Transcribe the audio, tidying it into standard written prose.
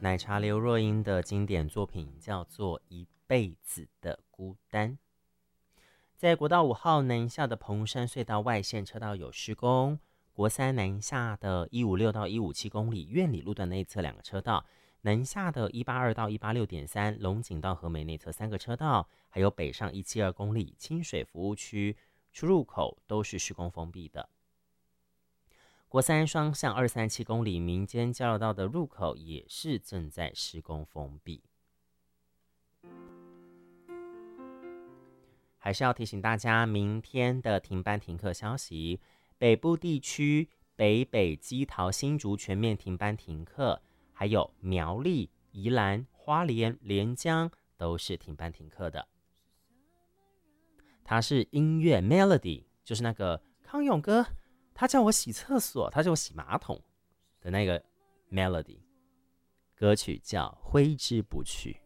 奶茶刘若英的经典作品叫做《一辈子的孤单》。在国道5号南下的彭山隧道外线车道有施工，国三南下的156到157公里苑里路段内侧2个车道，南下的182到186.3龙井到和美内侧3个车道，还有北上172公里清水服务区出入口都是施工封闭的。国三双向237公里民间交流道的入口也是正在施工封闭。还是要提醒大家，明天的停班停课消息，北部地区北基桃新竹全面停班停课，还有苗栗、宜兰、花莲、连江都是停班停课的。它是音乐 melody， 就是那个康永哥他叫我洗厕所，他叫我洗马桶的那个 melody， 歌曲叫挥之不去。